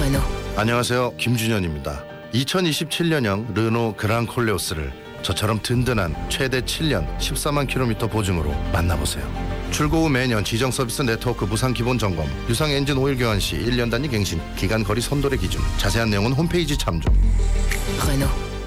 안녕하세요, 김준현입니다. 2027년형 르노 그랑 콜레오스를 저처럼 든든한 최대 7년 14만 킬로미터 보증으로 만나보세요. 출고 후 매년 지정 서비스 네트워크 무상 기본 점검, 유상 엔진 오일 교환 시 1년 단위 갱신, 기간 거리 선도의 기준, 자세한 내용은 홈페이지 참조.